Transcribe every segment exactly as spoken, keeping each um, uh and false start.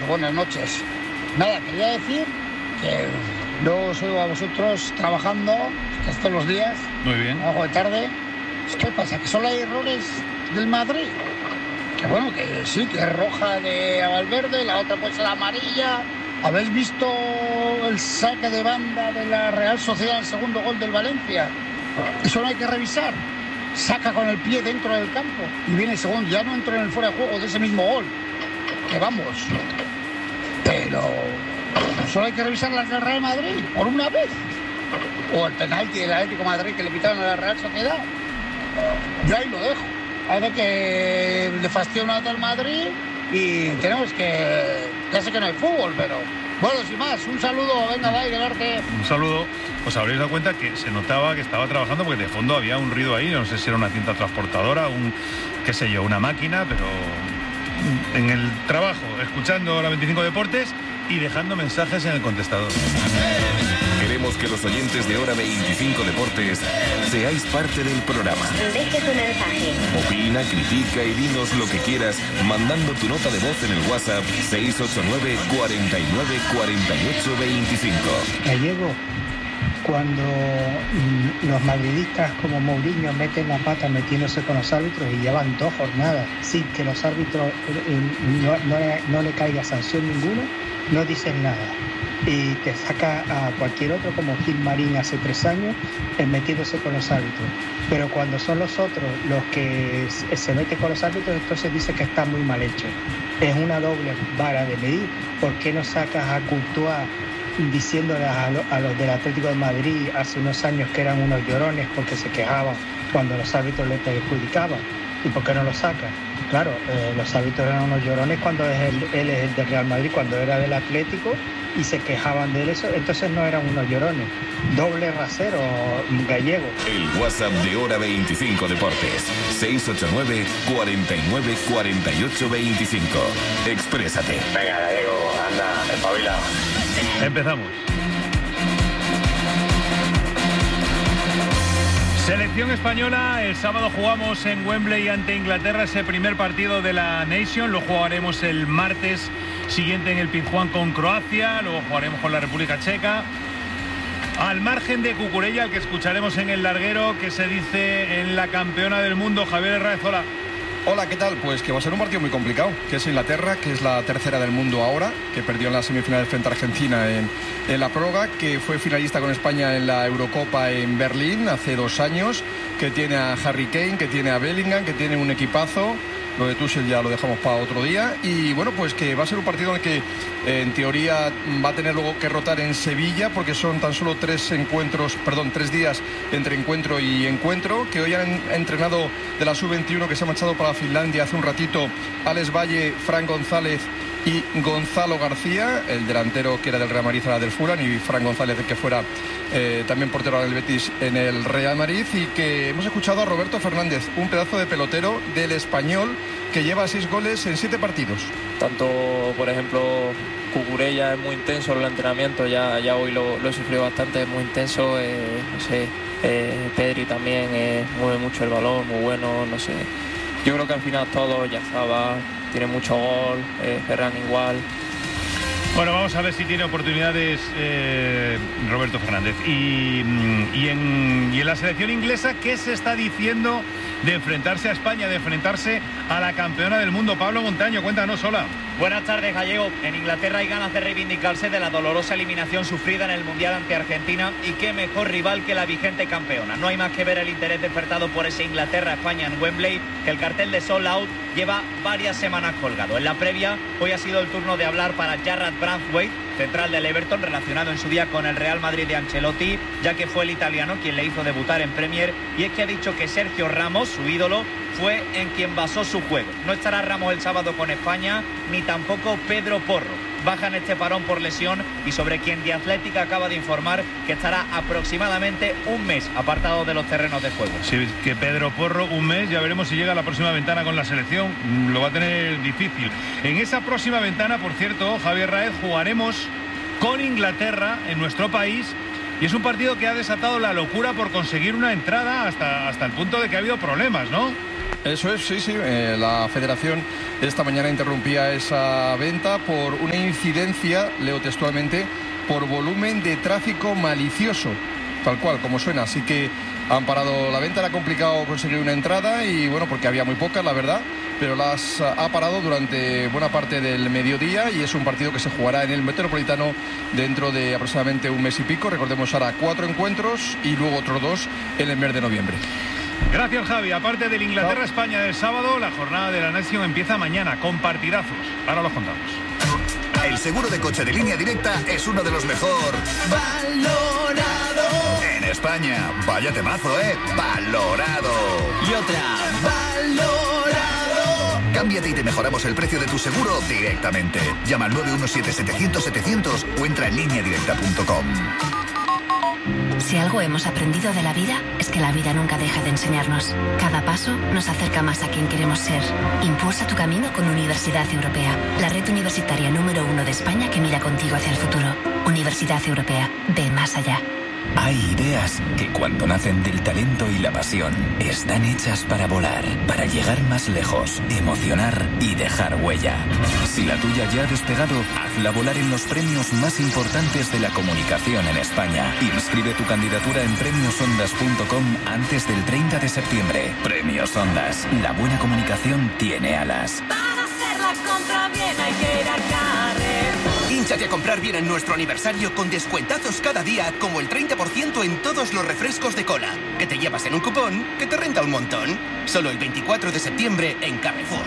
buenas noches. Nada, quería decir que yo os oigo a vosotros trabajando todos los días. Muy bien. Trabajo de tarde. ¿Qué pasa? Que solo hay errores del Madrid. Que bueno, que sí, que es roja de Valverde, la otra puede ser amarilla. ¿Habéis visto el saque de banda de la Real Sociedad, el segundo gol del Valencia? Eso no hay que revisar. Saca con el pie dentro del campo y viene segundo. Ya no entró en el fuera de juego de ese mismo gol. Que vamos. Pero solo hay que revisar las del Real Madrid por una vez. O el penalti del Atlético de Madrid que le quitaron a la Real Sociedad. Yo ahí lo dejo. A ver que le fastidia una del Madrid y tenemos que... Ya sé que no hay fútbol, pero... Bueno, sin más, un saludo, venga, va, y del arte. Un saludo. Os habréis dado cuenta que se notaba que estaba trabajando porque de fondo había un ruido ahí, no sé si era una cinta transportadora, un, qué sé yo, una máquina, pero en el trabajo, escuchando la veinticinco Deportes y dejando mensajes en el contestador. Queremos que los oyentes de Hora veinticinco Deportes seáis parte del programa. Deje tu mensaje. Opina, critica y dinos lo que quieras mandando tu nota de voz en el WhatsApp seis ocho nueve, cuarenta y nueve, cuarenta y ocho, veinticinco. Gallego, cuando mm, los madridistas como Mourinho meten la pata metiéndose con los árbitros y llevan dos jornadas sin que los árbitros eh, no, no, le, no le caiga sanción ninguna, no dicen nada. Y te saca a cualquier otro como Gil Marín hace tres años eh, metiéndose con los árbitros. Pero cuando son los otros los que se, se meten con los árbitros, entonces dice que está muy mal hecho. Es una doble vara de medir. ¿Por qué no sacas a Courtois diciéndole a, lo, a los del Atlético de Madrid hace unos años que eran unos llorones porque se quejaban cuando los árbitros les perjudicaban? ¿Y por qué no lo sacas? Claro, eh, los árbitros eran unos llorones cuando es el, él es el del Real Madrid, cuando era del Atlético y se quejaban de él, eso, entonces no eran unos llorones. Doble rasero, Gallego. El WhatsApp de Hora veinticinco Deportes, seis ocho nueve, cuarenta y nueve, cuarenta y ocho, veinticinco. Exprésate. Venga, Gallego, anda, espabila. Empezamos. Selección española, el sábado jugamos en Wembley ante Inglaterra ese primer partido de la Nation, lo jugaremos el martes siguiente en el Pizjuán con Croacia, luego jugaremos con la República Checa. Al margen de Cucurella, el que escucharemos en el larguero, que se dice en la campeona del mundo, Javier Herráez, hola. Hola, ¿qué tal? Pues que va a ser un partido muy complicado, que es Inglaterra, que es la tercera del mundo ahora, que perdió en la semifinal frente a Argentina en, en la prórroga, que fue finalista con España en la Eurocopa en Berlín hace dos años, que tiene a Harry Kane, que tiene a Bellingham, que tiene un equipazo. Lo de Tuchel ya lo dejamos para otro día. Y bueno, pues que va a ser un partido en el que eh, en teoría va a tener luego que rotar en Sevilla, porque son tan solo tres encuentros, perdón, tres días entre encuentro y encuentro, que hoy han entrenado de la sub veintiuno que se ha marchado para Finlandia hace un ratito, Alex Valle, Fran González y Gonzalo García, el delantero que era del Real Madrid, era del Fulham, y Fran González, que fuera eh, también portero del Betis en el Real Madrid. Y que hemos escuchado a Roberto Fernández, un pedazo de pelotero del Español, que lleva seis goles en siete partidos. Tanto, por ejemplo, Cucurella es muy intenso en el entrenamiento, ya, ya hoy lo, lo he sufrido bastante, es muy intenso, eh, no sé, eh, Pedri también eh, mueve mucho el balón, muy bueno, no sé. Yo creo que al final todo ya estaba, tiene mucho gol, eh, Ferran igual. Bueno, vamos a ver si tiene oportunidades eh, Roberto Fernández. Y, y, en, y en la selección inglesa, ¿qué se está diciendo de enfrentarse a España, de enfrentarse a la campeona del mundo? Pablo Montaño, cuéntanos, hola. Buenas tardes, Gallego. En Inglaterra hay ganas de reivindicarse de la dolorosa eliminación sufrida en el Mundial ante Argentina, y qué mejor rival que la vigente campeona. No hay más que ver el interés despertado por ese Inglaterra-España en Wembley, que el cartel de Sold Out lleva varias semanas colgado. En la previa, hoy ha sido el turno de hablar para Jarrad Branthwaite, central del Everton, relacionado en su día con el Real Madrid de Ancelotti, ya que fue el italiano quien le hizo debutar en Premier, y es que ha dicho que Sergio Ramos, su ídolo, fue en quien basó su juego. No estará Ramos el sábado con España, ni tampoco Pedro Porro. Baja en este parón por lesión, y sobre quien The Athletic acaba de informar que estará aproximadamente un mes apartado de los terrenos de juego. Sí, que Pedro Porro, un mes, ya veremos si llega a la próxima ventana con la selección. Lo va a tener difícil. En esa próxima ventana, por cierto, Javier Raez, jugaremos con Inglaterra en nuestro país, y es un partido que ha desatado la locura por conseguir una entrada hasta, hasta el punto de que ha habido problemas, ¿no? Eso es, sí, sí. Eh, la Federación esta mañana interrumpía esa venta por una incidencia, leo textualmente, por volumen de tráfico malicioso, tal cual, como suena. Así que han parado la venta, era complicado conseguir una entrada y bueno, porque había muy pocas, la verdad, pero las ha parado durante buena parte del mediodía y es un partido que se jugará en el Metropolitano dentro de aproximadamente un mes y pico. Recordemos ahora cuatro encuentros y luego otros dos en el mes de noviembre. Gracias, Javi. Aparte del Inglaterra-España del sábado, la jornada de la Nation empieza mañana con partidazos. Ahora los contamos. El seguro de coche de Línea Directa es uno de los mejor valorado en España. Vaya temazo, ¿eh? Valorado. Y otra. Valorado. Cámbiate y te mejoramos el precio de tu seguro directamente. Llama al nueve uno siete, setecientos, setecientos o entra en línea directa punto com. Si algo hemos aprendido de la vida, es que la vida nunca deja de enseñarnos. Cada paso nos acerca más a quien queremos ser. Impulsa tu camino con Universidad Europea, la red universitaria número uno de España que mira contigo hacia el futuro. Universidad Europea, ve más allá. Hay ideas que cuando nacen del talento y la pasión, están hechas para volar, para llegar más lejos, emocionar y dejar huella. Si la tuya ya ha despegado, hazla volar en los premios más importantes de la comunicación en España. Inscribe tu candidatura en premios ondas punto com antes del treinta de septiembre. Premios Ondas. La buena comunicación tiene alas. Para hacer la compra bien hay que ir a Carrefour. Hínchate a comprar bien en nuestro aniversario con descuentazos cada día, como el treinta por ciento en todos los refrescos de cola, que te llevas en un cupón que te renta un montón. Solo el veinticuatro de septiembre en Carrefour.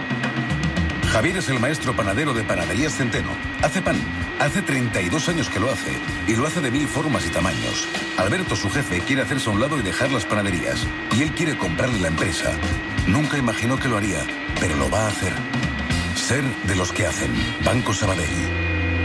Javier es el maestro panadero de Panaderías Centeno. Hace pan. Hace treinta y dos años que lo hace. Y lo hace de mil formas y tamaños. Alberto, su jefe, quiere hacerse a un lado y dejar las panaderías. Y él quiere comprarle la empresa. Nunca imaginó que lo haría, pero lo va a hacer. Ser de los que hacen. Banco Sabadell.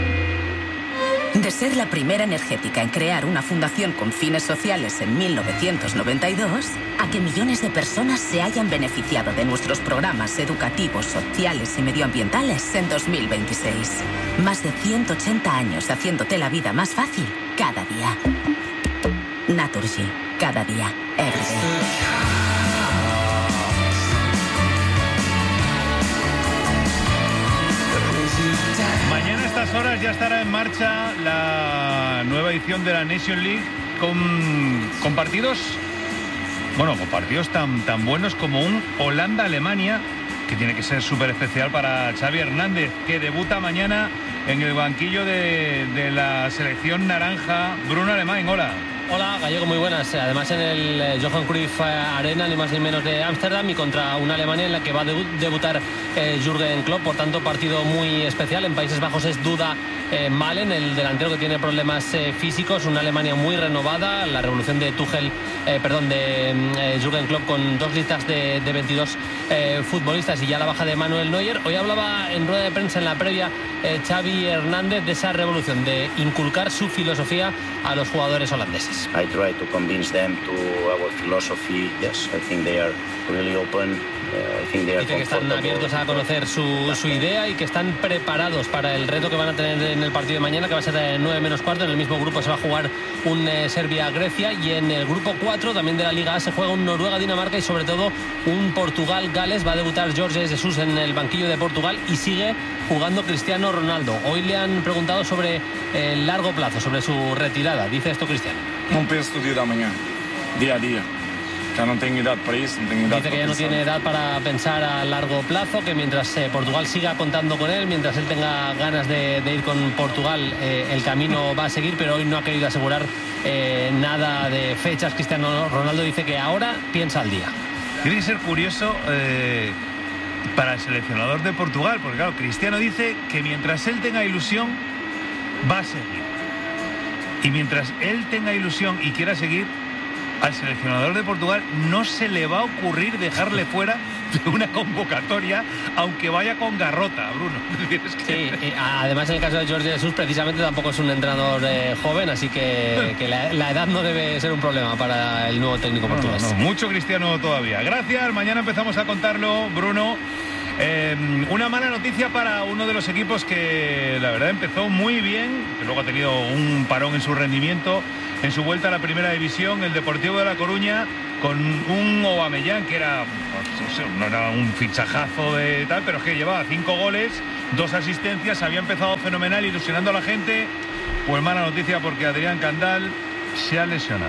De ser la primera energética en crear una fundación con fines sociales en mil novecientos noventa y dos, a que millones de personas se hayan beneficiado de nuestros programas educativos, sociales y medioambientales en dos mil veintiséis. Más de ciento ochenta años haciéndote la vida más fácil cada día. Naturgy. Cada día. Every day. Mañana a estas horas ya estará en marcha la nueva edición de la Nation League con, con partidos, bueno, con partidos tan, tan buenos como un Holanda-Alemania, que tiene que ser súper especial para Xavi Hernández, que debuta mañana en el banquillo de, de la selección naranja. Bruno Alemán, hola. Hola, Gallego, muy buenas. Además en el Johan Cruyff Arena, ni más ni menos de Ámsterdam, y contra una Alemania en la que va a debutar eh, Jürgen Klopp. Por tanto, partido muy especial. En Países Bajos es duda eh, Malen, el delantero que tiene problemas eh, físicos. Una Alemania muy renovada. La revolución de Tuchel, eh, perdón, de eh, Jürgen Klopp, con dos listas de, de veintidós eh, futbolistas y ya la baja de Manuel Neuer. Hoy hablaba en rueda de prensa en la previa eh, Xavi Hernández de esa revolución, de inculcar su filosofía a los jugadores holandeses. I try to convince them to our philosophy. Yes, I think they are really open. Uh, I think they are Dice que están abiertos a conocer su, su idea y que están preparados para el reto que van a tener en el partido de mañana, que va a ser en nueve menos cuarto. En el mismo grupo se va a jugar un eh, Serbia-Grecia, y en el grupo cuatro también de la Liga A se juega un Noruega-Dinamarca y sobre todo un Portugal-Gales. Va a debutar Jorge Jesus en el banquillo de Portugal y sigue jugando Cristiano Ronaldo. Hoy le han preguntado sobre el largo plazo, sobre su retirada. Dice esto Cristiano. No pienso día de mañana, día a día. Ya no tengo edad para eso, no tengo edad. Dice que ya no tiene edad para pensar a largo plazo, que mientras eh, Portugal siga contando con él, mientras él tenga ganas de, de ir con Portugal, eh, el camino va a seguir, pero hoy no ha querido asegurar eh, nada de fechas. Cristiano Ronaldo dice que ahora piensa al día. Tiene que ser curioso eh, para el seleccionador de Portugal, porque claro, Cristiano dice que mientras él tenga ilusión, va a seguir. Y mientras él tenga ilusión y quiera seguir, al seleccionador de Portugal no se le va a ocurrir dejarle fuera de una convocatoria, aunque vaya con garrota, Bruno. Es que... Sí, y además en el caso de Jorge Jesus precisamente tampoco es un entrenador eh, joven, así que, que la, la edad no debe ser un problema para el nuevo técnico no, portugués. No, no, mucho Cristiano todavía. Gracias, mañana empezamos a contarlo, Bruno. Eh, una mala noticia para uno de los equipos que la verdad empezó muy bien, que luego ha tenido un parón en su rendimiento en su vuelta a la primera división, el Deportivo de La Coruña, con un Aubameyang que era, pues, no era un fichajazo de tal, pero es que llevaba cinco goles, dos asistencias, había empezado fenomenal, ilusionando a la gente. Pues mala noticia porque Adrián Candal se ha lesionado.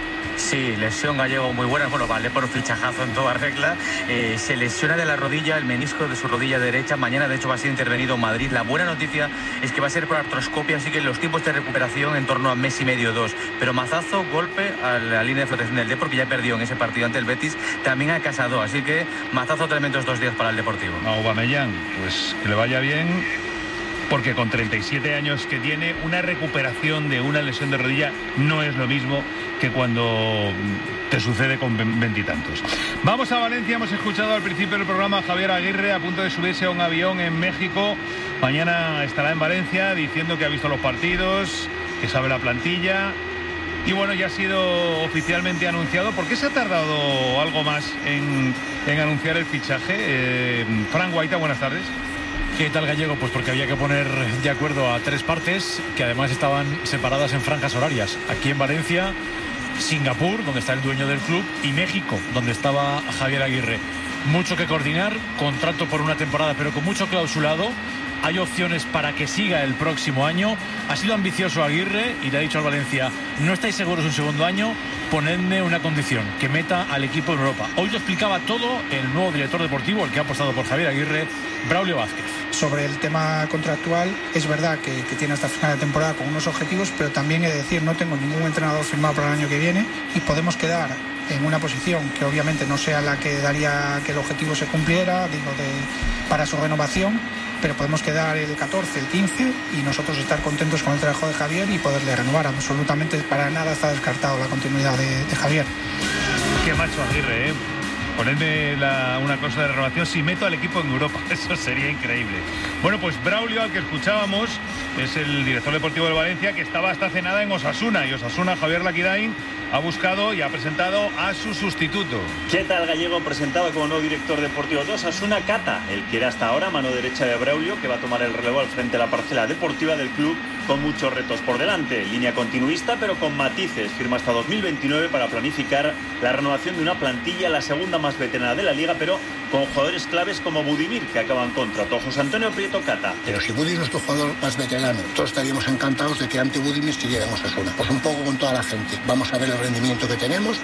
Sí, lesión Gallego muy buena, bueno, vale por fichajazo en toda regla. Eh, se lesiona de la rodilla, el menisco de su rodilla derecha. Mañana, de hecho, va a ser intervenido en Madrid. La buena noticia es que va a ser por artroscopia, así que los tiempos de recuperación en torno a mes y medio, dos. Pero mazazo, golpe a la línea de flotación del D, porque ya perdió en ese partido ante el Betis. También a Casado, así que mazazo tremendos dos días para el Deportivo. A Aubameyang, pues que le vaya bien, porque con treinta y siete años que tiene, una recuperación de una lesión de rodilla no es lo mismo que cuando te sucede con veintitantos. Vamos a Valencia. Hemos escuchado al principio del programa a Javier Aguirre a punto de subirse a un avión en México. Mañana estará en Valencia diciendo que ha visto los partidos, que sabe la plantilla. Y bueno, ya ha sido oficialmente anunciado. ¿Por qué se ha tardado algo más en, en anunciar el fichaje? Eh, Fran Guaita, buenas tardes. ¿Qué tal, Gallego? Pues porque había que poner de acuerdo a tres partes que además estaban separadas en franjas horarias. Aquí en Valencia, Singapur, donde está el dueño del club, y México, donde estaba Javier Aguirre. Mucho que coordinar, contrato por una temporada, pero con mucho clausulado. Hay opciones para que siga el próximo año. Ha sido ambicioso Aguirre y le ha dicho al Valencia: no estáis seguros un segundo año, ponedme una condición, que meta al equipo en Europa. Hoy lo explicaba todo el nuevo director deportivo, el que ha apostado por Javier Aguirre, Braulio Vázquez. Sobre el tema contractual, es verdad que, que tiene hasta final de temporada con unos objetivos, pero también he de decir, no tengo ningún entrenador firmado para el año que viene y podemos quedar en una posición que obviamente no sea la que daría que el objetivo se cumpliera, digo, de, para su renovación, pero podemos quedar el catorce, el quince y nosotros estar contentos con el trabajo de Javier y poderle renovar. Absolutamente para nada está descartado la continuidad de, de Javier. Qué macho Aguirre, ¿eh? Ponerme la, una cláusula de renovación si meto al equipo en Europa, eso sería increíble. Bueno, pues Braulio, al que escuchábamos, es el director deportivo del Valencia, que estaba hasta hace nada en Osasuna, y Osasuna, Javier Laquidain, ha buscado y ha presentado a su sustituto. ¿Qué tal, Gallego? Presentado como nuevo director deportivo de Osasuna, Cata, el que era hasta ahora mano derecha de Braulio, que va a tomar el relevo al frente de la parcela deportiva del club, con muchos retos por delante. Línea continuista, pero con matices. Firma hasta dos mil veintinueve para planificar la renovación de una plantilla, la segunda más veterana de la liga, pero con jugadores claves como Budimir, que acaban contrato. José Antonio Prieto, Cata. Pero si Budimir es nuestro jugador más veterano, todos estaríamos encantados de que ante Budimir siguiera en Osasuna. Pues un poco con toda la gente. Vamos a ver el rendimiento que tenemos.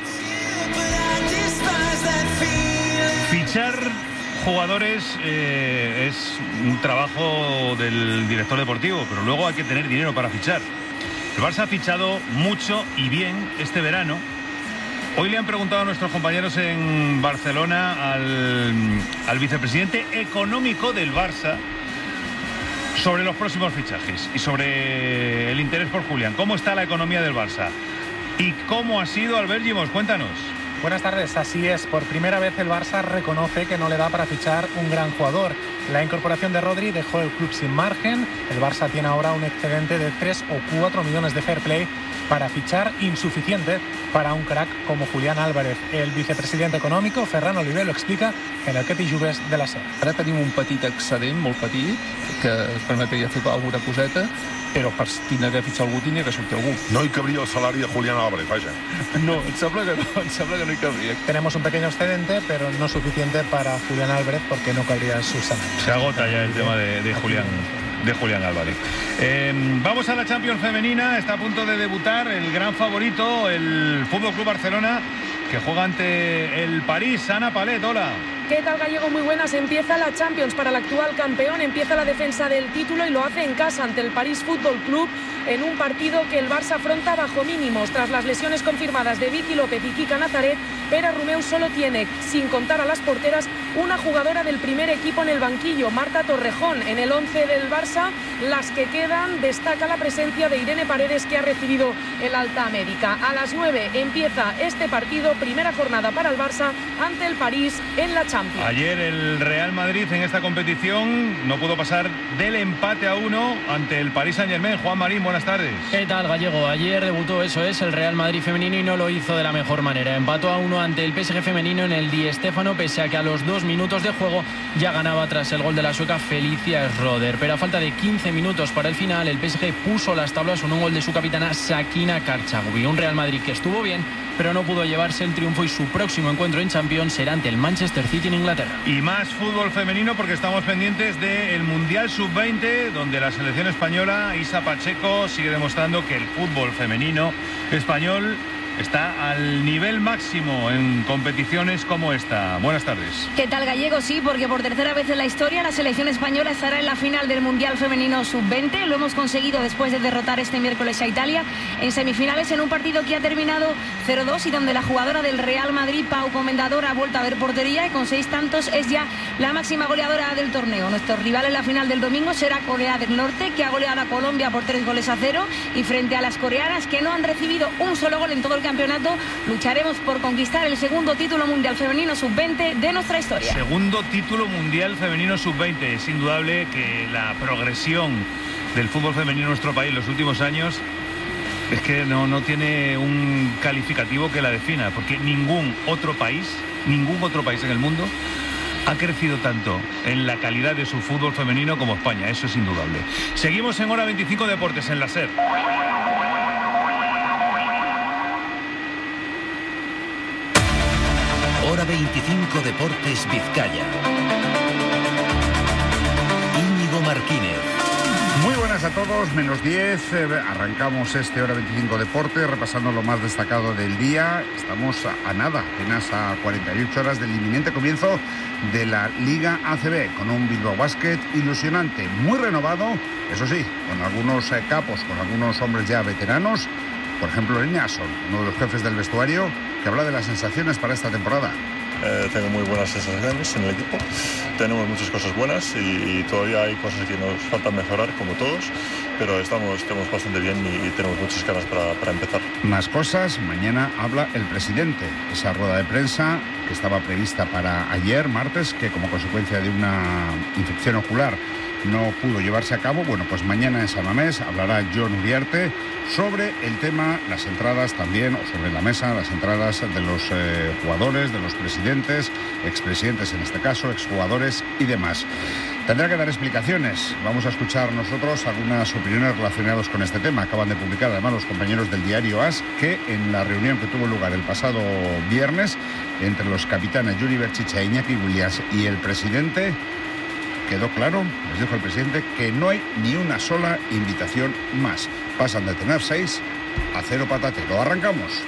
Fichar jugadores eh, es un trabajo del director deportivo, pero luego hay que tener dinero para fichar. El Barça ha fichado mucho y bien este verano. Hoy le han preguntado a nuestros compañeros en Barcelona al, al vicepresidente económico del Barça sobre los próximos fichajes y sobre el interés por Julián. ¿Cómo está la economía del Barça? ¿Y cómo ha sido Albert Gimos? Cuéntanos. Buenas tardes, así es. Por primera vez el Barça reconoce que no le da para fichar un gran jugador. La incorporación de Rodri dejó el club sin margen. El Barça tiene ahora un excedente de tres o cuatro millones de fair play para fichar, insuficiente para un crack como Julián Álvarez. El vicepresidente económico, Ferran Oliver, lo explica en el Què t'hi jugues de la SER. Ara tenim un petit excedent, molt petit, que permetria fer alguna coseta, però per tindre que fitxar algú tindria que sortir algú. No hi cabria el salari de Julián Álvarez, vaja. No, em sembla que no, em sembla que no hi cabria. Tenemos un pequeño excedente, pero no suficiente para Julián Álvarez porque no cabría su salario. Se agota ya el tema de, de Julián. de Julián Álvarez. Eh, vamos a la Champions femenina. Está a punto de debutar el gran favorito, el Fútbol Club Barcelona, que juega ante el París. Ana Palet, hola. ¿Qué tal, Gallego? Muy buenas. Empieza la Champions para el actual campeón, empieza la defensa del título y lo hace en casa ante el París Fútbol Club, en un partido que el Barça afronta bajo mínimos. Tras las lesiones confirmadas de Vicky López y Kika Nazaret, Pere Romeu solo tiene, sin contar a las porteras, una jugadora del primer equipo en el banquillo, Marta Torrejón. En el once del Barça, las que quedan, destaca la presencia de Irene Paredes, que ha recibido el alta médica. A las nueve empieza este partido, primera jornada para el Barça ante el París en la Champions. Ayer el Real Madrid en esta competición no pudo pasar del empate a uno ante el Paris Saint-Germain. Juan Marín, buenas tardes. ¿Qué tal, Gallego? Ayer debutó, eso es, el Real Madrid femenino y no lo hizo de la mejor manera. Empató a uno ante el P S G femenino en el Di Stéfano, pese a que a los dos minutos de juego ya ganaba tras el gol de la sueca Felicia Schroeder. Pero a falta de quince minutos para el final, el P S G puso las tablas con un gol de su capitana Sakina Karchagui. Un Real Madrid que estuvo bien, pero no pudo llevarse el triunfo y su próximo encuentro en Champions será ante el Manchester City en Inglaterra. Y más fútbol femenino porque estamos pendientes del Mundial sub veinte, donde la selección española, Isa Pacheco, sigue demostrando que el fútbol femenino español está al nivel máximo en competiciones como esta. Buenas tardes. ¿Qué tal, Gallego? Sí, porque por tercera vez en la historia la selección española estará en la final del Mundial Femenino sub veinte. Lo hemos conseguido después de derrotar este miércoles a Italia en semifinales en un partido que ha terminado cero dos y donde la jugadora del Real Madrid, Pau Comendador, ha vuelto a ver portería y con seis tantos es ya la máxima goleadora del torneo. Nuestro rival en la final del domingo será Corea del Norte, que ha goleado a Colombia por tres goles a cero, y frente a las coreanas, que no han recibido un solo gol en todo el campeonato, lucharemos por conquistar el segundo título mundial femenino sub veinte de nuestra historia. Segundo título mundial femenino sub veinte. Es indudable que la progresión del fútbol femenino en nuestro país en los últimos años es que no, no tiene un calificativo que la defina, porque ningún otro país, ningún otro país en el mundo ha crecido tanto en la calidad de su fútbol femenino como España. Eso es indudable. Seguimos en Hora veinticinco Deportes en la SER. Hora veinticinco Deportes Vizcaya. Íñigo Martínez. Muy buenas a todos, menos diez, eh, arrancamos este Hora veinticinco Deportes repasando lo más destacado del día. Estamos a, a nada, apenas a cuarenta y ocho horas del inminente comienzo de la Liga A C B, con un Bilbao Basket ilusionante, muy renovado, eso sí, con algunos eh, capos, con algunos hombres ya veteranos. Por ejemplo, Eneasson, uno de los jefes del vestuario, que habla de las sensaciones para esta temporada. Eh, tengo muy buenas sensaciones en el equipo, tenemos muchas cosas buenas y, y todavía hay cosas que nos faltan mejorar, como todos, pero estamos, estamos bastante bien y, y tenemos muchas ganas para, para empezar. Más cosas, mañana habla el presidente, esa rueda de prensa que estaba prevista para ayer, martes, que como consecuencia de una infección ocular no pudo llevarse a cabo. Bueno, pues mañana en San Mamés hablará Jon Uriarte sobre el tema, las entradas también, o sobre la mesa, las entradas de los eh, jugadores, de los presidentes, expresidentes en este caso, exjugadores y demás. Tendrá que dar explicaciones. Vamos a escuchar nosotros algunas opiniones relacionadas con este tema. Acaban de publicar además los compañeros del diario AS que en la reunión que tuvo lugar el pasado viernes entre los capitanes Yuri Berchicha e Iñaki Williams y el presidente, quedó claro, les dijo el presidente, que no hay ni una sola invitación más. Pasan de tener seis a cero patatero. Arrancamos.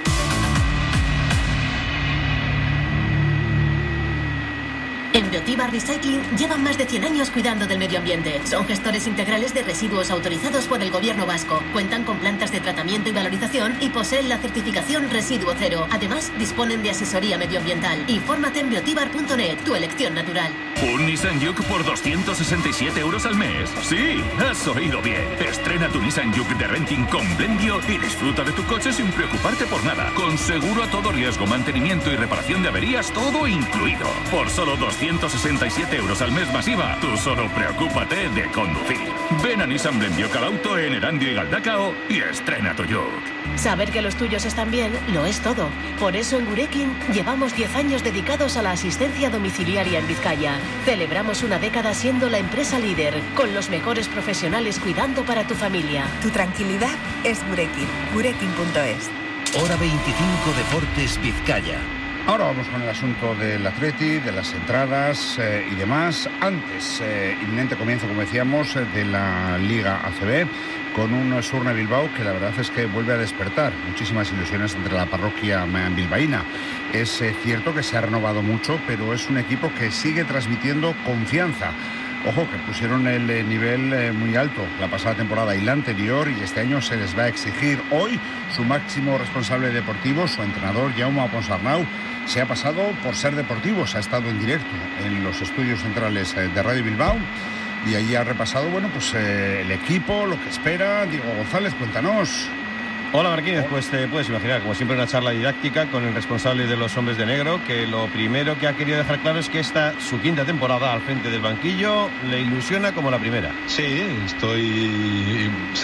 En Biotibar Recycling llevan más de cien años cuidando del medio ambiente. Son gestores integrales de residuos autorizados por el gobierno vasco. Cuentan con plantas de tratamiento y valorización y poseen la certificación Residuo Cero. Además, disponen de asesoría medioambiental. Infórmate en biotibar punto net, tu elección natural. ¿Un Nissan Juke por doscientos sesenta y siete euros al mes? Sí, has oído bien. Estrena tu Nissan Juke de renting con Blendio y disfruta de tu coche sin preocuparte por nada. Con seguro a todo riesgo, mantenimiento y reparación de averías, todo incluido. Por solo doscientos sesenta y siete euros al mes masiva, tú solo preocúpate de conducir. Ven a Nissan Blendio Calauto en Erandio y Galdacao y estrena tu Juke. Saber que los tuyos están bien lo es todo. Por eso en Gurekin llevamos diez años dedicados a la asistencia domiciliaria en Vizcaya. Celebramos una década siendo la empresa líder, con los mejores profesionales cuidando para tu familia. Tu tranquilidad es Gurekin. Gurekin punto es. Hora veinticinco Deportes Vizcaya. Ahora vamos con el asunto del Atleti, de las entradas eh, y demás. Antes, eh, inminente comienzo, como decíamos, eh, de la Liga A C B, con un Surne Bilbao que la verdad es que vuelve a despertar muchísimas ilusiones entre la parroquia bilbaína. Es eh, cierto que se ha renovado mucho, pero es un equipo que sigue transmitiendo confianza. Ojo, que pusieron el eh, nivel eh, muy alto la pasada temporada y la anterior, y este año se les va a exigir. Hoy su máximo responsable deportivo, su entrenador Jaume Ponsarnau, se ha pasado por ser deportivos, ha estado en directo en los estudios centrales eh, de Radio Bilbao y allí ha repasado, bueno, pues eh, el equipo, lo que espera. Diego González, cuéntanos. Hola Marquínez, pues te puedes imaginar, como siempre, una charla didáctica con el responsable de los hombres de negro, que lo primero que ha querido dejar claro es que esta, su quinta temporada al frente del banquillo, le ilusiona como la primera. Sí, estoy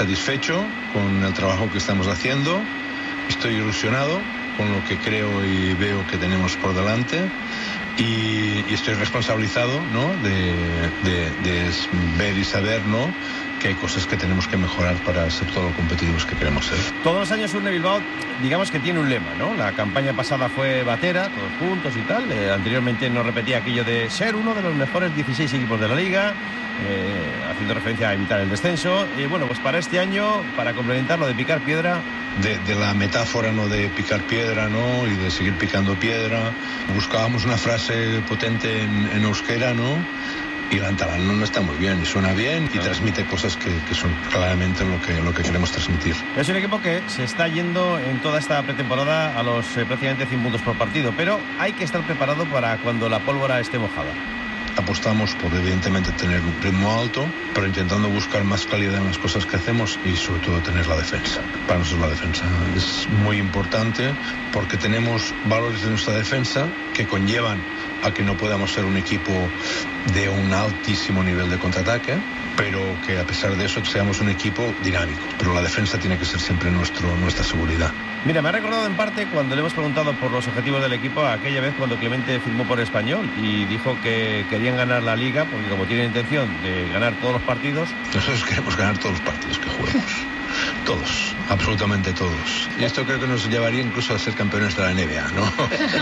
satisfecho con el trabajo que estamos haciendo, estoy ilusionado con lo que creo y veo que tenemos por delante y, y estoy responsabilizado, ¿no?, de, de, de ver y saber, ¿no?, que hay cosas que tenemos que mejorar para ser todo lo competitivos que queremos ser. Todos los años Surne Bilbao, digamos que tiene un lema, ¿no? La campaña pasada fue batera, todos juntos y tal. Eh, anteriormente nos repetía aquello de ser uno de los mejores dieciséis equipos de la liga, eh, haciendo referencia a evitar el descenso. Y bueno, pues para este año, para complementar lo de picar piedra... De, de la metáfora, ¿no?, de picar piedra, ¿no?, y de seguir picando piedra. Buscábamos una frase potente en, en euskera, ¿no?, y la Antalán no, no está muy bien, y suena bien y transmite cosas que, que son claramente lo que, lo que queremos transmitir. Es un equipo que se está yendo en toda esta pretemporada a los eh, prácticamente cien puntos por partido, pero hay que estar preparado para cuando la pólvora esté mojada. Apostamos por evidentemente tener un ritmo alto, pero intentando buscar más calidad en las cosas que hacemos y sobre todo tener la defensa. Para nosotros la defensa es muy importante porque tenemos valores de nuestra defensa que conllevan a que no podamos ser un equipo de un altísimo nivel de contraataque, pero que a pesar de eso seamos un equipo dinámico. Pero la defensa tiene que ser siempre nuestro, nuestra seguridad. Mira, me ha recordado en parte cuando le hemos preguntado por los objetivos del equipo aquella vez cuando Clemente firmó por Español y dijo que querían ganar la Liga porque como tienen intención de ganar todos los partidos... Nosotros queremos ganar todos los partidos que juguemos. Todos, absolutamente todos. Y esto creo que nos llevaría incluso a ser campeones de la N B A, ¿no?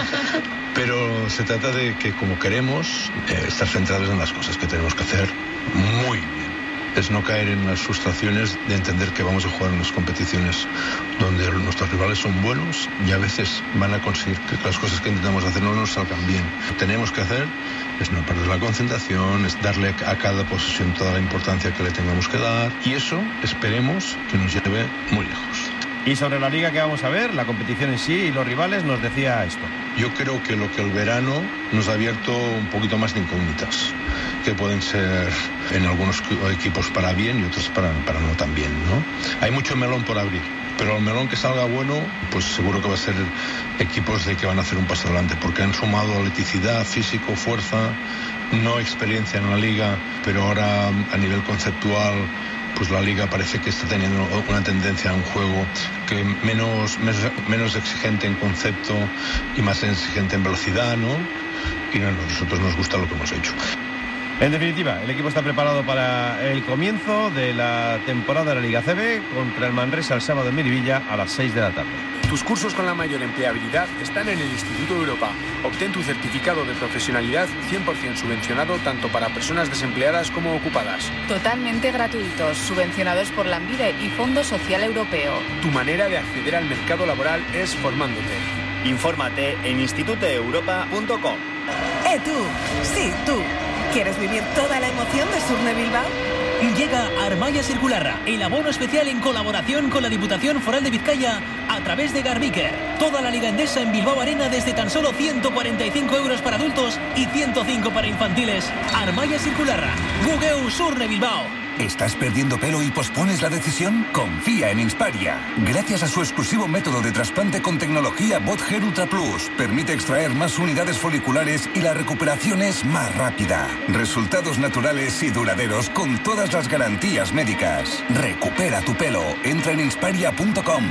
Pero se trata de que como queremos eh, estar centrados en las cosas que tenemos que hacer muy bien. Es no caer en las frustraciones de entender que vamos a jugar en unas competiciones donde nuestros rivales son buenos y a veces van a conseguir que las cosas que intentamos hacer no nos salgan bien. Lo que tenemos que hacer es no perder la concentración, es darle a cada posesión toda la importancia que le tengamos que dar y eso esperemos que nos lleve muy lejos. Y sobre la liga que vamos a ver, la competición en sí y los rivales, nos decía esto. Yo creo que lo que el verano nos ha abierto un poquito más de incógnitas, que pueden ser en algunos equipos para bien y otros para, para no tan bien, ¿no? Hay mucho melón por abrir, pero el melón que salga bueno, pues seguro que va a ser equipos de que van a hacer un paso adelante, porque han sumado atleticidad, físico, fuerza, no experiencia en la liga, pero ahora a nivel conceptual pues la liga parece que está teniendo una tendencia a un juego que menos, menos, menos exigente en concepto y más exigente en velocidad, ¿no? Y a nosotros nos gusta lo que hemos hecho. En definitiva, el equipo está preparado para el comienzo de la temporada de la Liga C B contra el Manresa el sábado en Miribilla a las seis de la tarde. Tus cursos con la mayor empleabilidad están en el Instituto Europa. Obtén tu certificado de profesionalidad cien por ciento subvencionado tanto para personas desempleadas como ocupadas. Totalmente gratuitos, subvencionados por la Ambide y Fondo Social Europeo. Tu manera de acceder al mercado laboral es formándote. Infórmate en instituto europa punto com. ¡Eh tú! Sí, tú. ¿Quieres vivir toda la emoción de Surne Bilbao? Llega Armaya Circularra, el abono especial en colaboración con la Diputación Foral de Vizcaya a través de Garbiker. Toda la Liga Endesa en Bilbao Arena desde tan solo ciento cuarenta y cinco euros para adultos y ciento cinco para infantiles. Armaya Circularra, Gugeu Surne Bilbao. ¿Estás perdiendo pelo y pospones la decisión? Confía en Insparia. Gracias a su exclusivo método de trasplante con tecnología BotHair Ultra Plus, permite extraer más unidades foliculares y la recuperación es más rápida. Resultados naturales y duraderos con todas las garantías médicas. Recupera tu pelo. Entra en insparia punto com.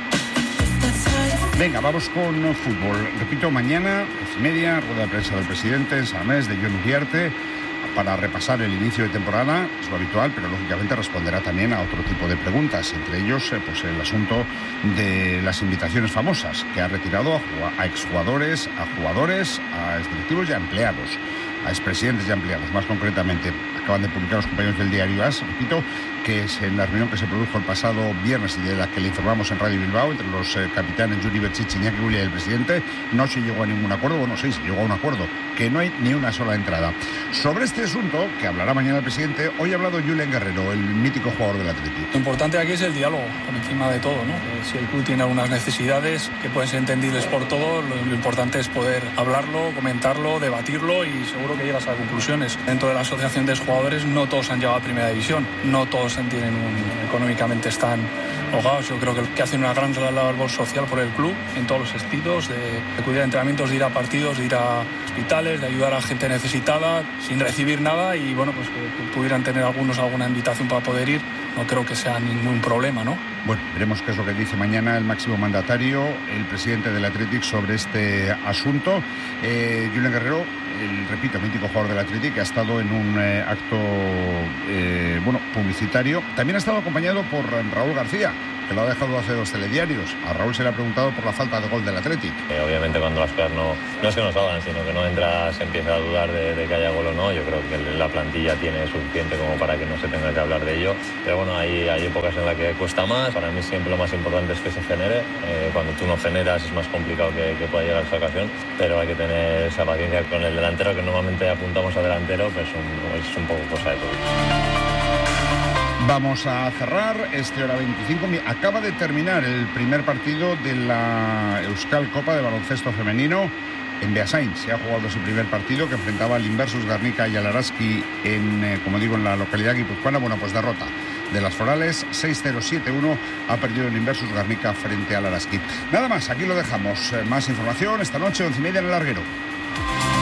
Venga, vamos con fútbol. Repito, mañana, diez y media, rueda de prensa del presidente en Samés de Jon Uriarte, para repasar el inicio de temporada, es lo habitual, pero lógicamente responderá también a otro tipo de preguntas, entre ellos pues el asunto de las invitaciones famosas, que ha retirado a, a exjugadores, a jugadores, a exdirectivos y a empleados, a expresidentes y a empleados, más concretamente. Acaban de publicar los compañeros del diario AS, repito, que es en la reunión que se produjo el pasado viernes y de la que le informamos en Radio Bilbao entre los eh, capitanes Juri Berchich, Iñaki Ulia y el presidente, no se llegó a ningún acuerdo, bueno, sí, se llegó a un acuerdo, que no hay ni una sola entrada. Sobre este asunto, que hablará mañana el presidente, hoy ha hablado Julen Guerrero, el mítico jugador del Atlético. Lo importante aquí es el diálogo, por encima de todo, ¿no? Eh, si el club tiene algunas necesidades que pueden ser entendibles por todos, lo, lo importante es poder hablarlo, comentarlo, debatirlo y seguro que llegas a conclusiones. Dentro de la asociación de jugadores no todos han llegado a primera división, no todos tienen un, económicamente están ahogados. Yo creo que, que hacen una gran labor social por el club en todos los estilos, de, de cuidar de entrenamientos, de ir a partidos, de ir a hospitales, de ayudar a gente necesitada sin recibir nada y bueno, pues que, que pudieran tener algunos alguna invitación para poder ir. no creo que sea ningún problema, ¿no? Bueno, veremos qué es lo que dice mañana el máximo mandatario, el presidente del Athletic, sobre este asunto. Eh, Julen Guerrero, el, repito, mítico jugador del Athletic, ha estado en un eh, acto eh, bueno, publicitario. También ha estado acompañado por Raúl García, que lo ha dejado hace dos telediarios. A Raúl se le ha preguntado por la falta de gol del Athletic. Eh, obviamente cuando las cosas no, no es que no salgan, sino que no entra, se empieza a dudar de, de que haya gol o no. Yo creo que la plantilla tiene suficiente como para que no se tenga que hablar de ello. Pero bueno, hay, hay épocas en las que cuesta más. Para mí siempre lo más importante es que se genere. Eh, cuando tú no generas es más complicado que, que pueda llegar esa ocasión. Pero hay que tener esa paciencia con el delantero, que normalmente apuntamos a delantero, pues un, es un poco cosa de todo. Vamos a cerrar este hora veinticinco. Acaba de terminar el primer partido de la Euskal Copa de baloncesto femenino en Beasain. Se ha jugado ese primer partido que enfrentaba al Inversus Garnica y al Araski en, eh, como digo, en la localidad guipuzcoana. Bueno, pues derrota de las forales, seis cero siete uno, ha perdido el Inversus Garnica frente al Araski. Nada más, aquí lo dejamos. Eh, más información esta noche, once y media en el Larguero.